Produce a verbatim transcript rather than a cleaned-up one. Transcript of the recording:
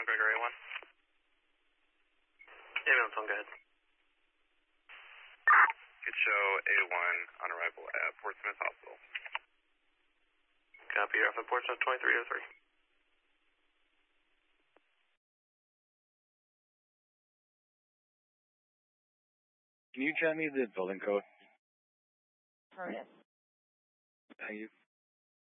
McGregor A one. Ambulance one, go ahead. Could show A one on arrival at Portsmouth Hospital. Copy, you're off at Portsmouth twenty-three oh three. Can you tell me the building code? Curtis. Thank you.